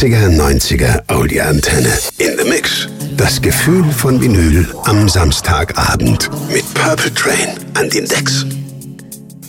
80er, 90er Audioantenne. In the Mix. Das Gefühl von Vinyl am Samstagabend. Mit Purple Train an den Decks.